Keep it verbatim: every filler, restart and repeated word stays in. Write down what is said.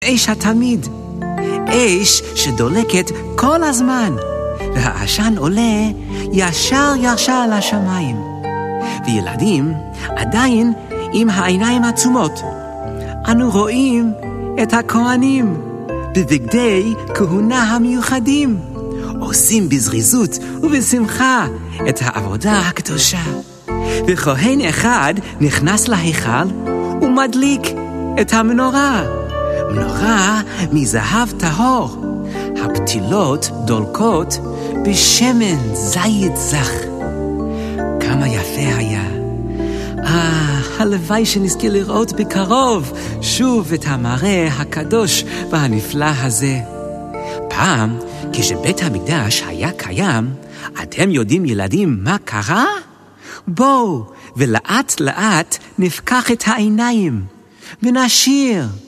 אש התמיד, אש שדולקת כל הזמן, והעשן עולה ישר ישר לשמיים, וילדים עדיין עם העיניים עצומות. אנו רואים את הכהנים בבגדי כהונה המיוחדים, עושים בזריזות ובשמחה את העבודה הקדושה. וכהן אחד נכנס להיכל ומדליק את המנורה, מנורה מזהב טהור, הפתילות דולקות בשמן זית זך. כמה יפה היה. אה, הלוואי שנזכה לראות בקרוב שוב את המראה הקדוש והנפלא הזה. פעם, כשבית המקדש היה קיים, אתם יודעים ילדים מה קרה? בואו ולאט לאט נפקח את העיניים ונשיר.